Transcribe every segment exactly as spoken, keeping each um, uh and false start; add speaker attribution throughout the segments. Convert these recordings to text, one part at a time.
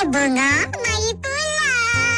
Speaker 1: bunga, mari pula.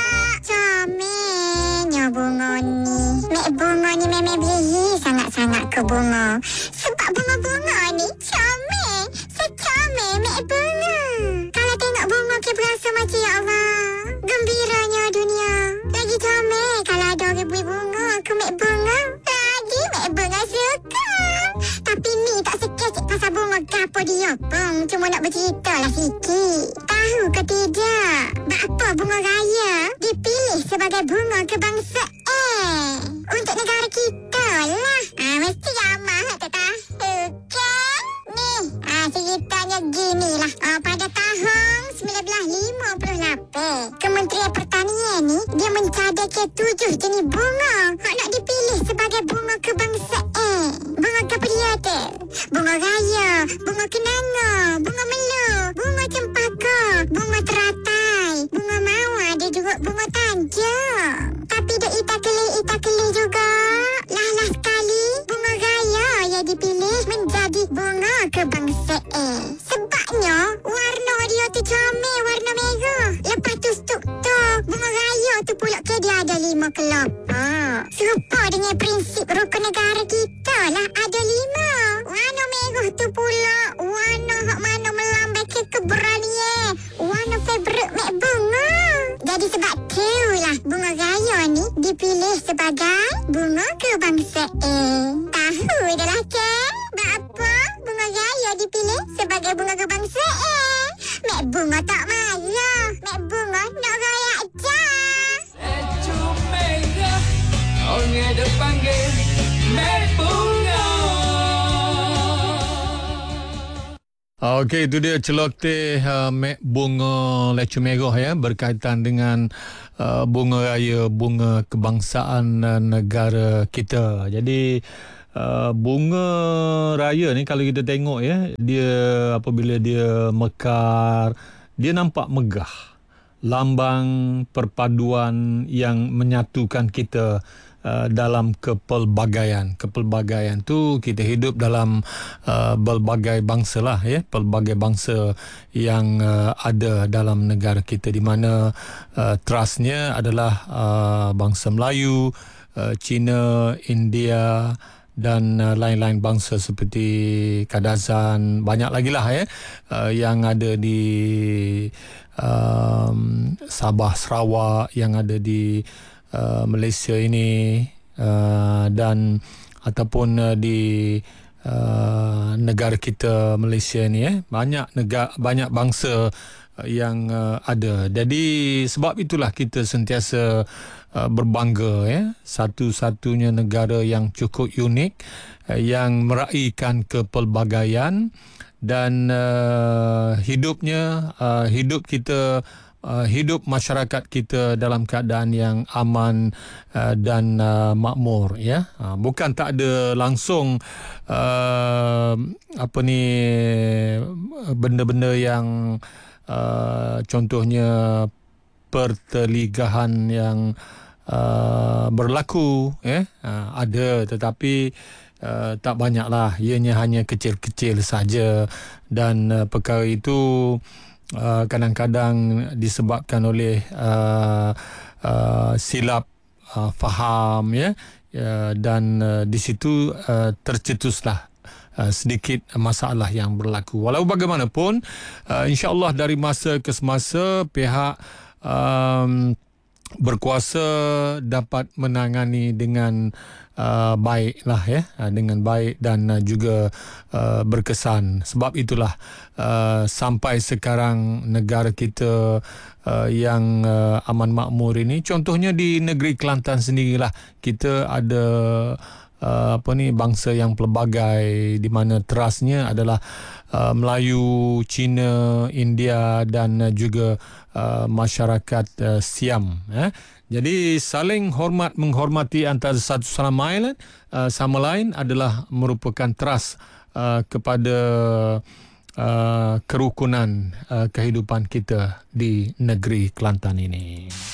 Speaker 1: Comelnya bunga ni. Mek bunga ni memang beli sangat-sangat ke bunga. Sebab bunga-bunga ni comel. Secomel mek bunga. Kalau tengok bunga ke berasa macam ya Allah. Gembiranya dunia. Lagi comel kalau ada orang beli bunga ke mek bunga. Lagi mek bunga suka. Tapi ni tak sekecek pasal bunga gapo dia pun. Cuma nak bercerita lah sikit. Tahu ke tidak? Bapa bunga raya dipilih sebagai bunga kebangsaan untuk negara kita lah. Ah, mesti ramah tak tahu kan? Ni, ah, ceritanya gini lah. Ah, pada tahun sembilan belas lima puluh lapan, Kementerian Pertanian ni dia mencadangkan tujuh jenis bunga hak nak dipilih sebagai bunga kebangsaan. Bunga apa dia tu? Bunga raya, bunga kenanga, bunga melu, bunga cempaka, bunga teratai, bunga mawar, ada juga bunga tanjung. Tapi dia itak-keli-itak-keli juga. Lah-lah sekali, bunga raya yang dipilih menjadi bunga kebangsaan. Sebabnya, warna dia tu comel, warna merah. Lepas tu struktur bunga raya tu pula ke dia ada lima kelompok. Serupa dengan prinsip rukun negara kita lah ada lima. Warna merah tu pula warna hak mana melambangkan keberanian. Warna favourite mek bunga. Jadi sebab tu lah bunga raya ni dipilih sebagai bunga kebangsaan. Tahu dah lah kan? Bapa bunga raya dipilih sebagai bunga kebangsaan. Mek bunga tak marah. Mek bunga nak raya je.
Speaker 2: Lecu merah, orang ada panggil mek bunga.
Speaker 3: Okey, itu dia celoteh uh, mek bunga lecu merah ya, berkaitan dengan uh, bunga raya, bunga kebangsaan uh, negara kita. Jadi uh, bunga raya ni kalau kita tengok ya, dia apabila dia mekar, dia nampak megah. Lambang perpaduan yang menyatukan kita uh, dalam kepelbagaian. Kepelbagaian tu kita hidup dalam uh, berbagai bangsa lah ya, pelbagai bangsa yang uh, ada dalam negara kita, di mana uh, trustnya adalah uh, bangsa Melayu, uh, Cina, India dan uh, lain-lain bangsa seperti Kadazan, banyak lagi lah ya, uh, yang ada di um, Sabah, Sarawak, yang ada di uh, Malaysia ini, uh, dan ataupun uh, di uh, negara kita Malaysia ni eh, banyak negara, banyak bangsa uh, yang uh, ada. Jadi sebab itulah kita sentiasa Uh, berbangga ya, satu-satunya negara yang cukup unik uh, yang meraihkan kepelbagaian dan uh, hidupnya uh, hidup kita uh, hidup masyarakat kita dalam keadaan yang aman uh, dan uh, makmur ya. Uh, bukan tak ada langsung uh, apa ni benda-benda yang uh, contohnya perteligahan yang uh, berlaku eh uh, ada, tetapi uh, tak banyaklah, ianya hanya kecil-kecil saja, dan uh, perkara itu uh, kadang-kadang disebabkan oleh uh, uh, silap uh, faham ya, uh, dan uh, di situ uh, tercetuslah Uh, sedikit masalah yang berlaku. Walau bagaimanapun, uh, insya-Allah dari masa ke semasa pihak um, berkuasa dapat menangani dengan uh, baiklah ya, uh, dengan baik dan uh, juga uh, berkesan. Sebab itulah uh, sampai sekarang negara kita uh, yang uh, aman makmur ini, contohnya di negeri Kelantan sendirilah, kita ada Uh, apa ni bangsa yang pelbagai, di mana terasnya adalah uh, Melayu, Cina, India dan uh, juga uh, masyarakat uh, Siam eh. Jadi saling hormat menghormati antara satu sama lain uh, sama lain adalah merupakan teras uh, kepada uh, kerukunan uh, kehidupan kita di negeri Kelantan ini.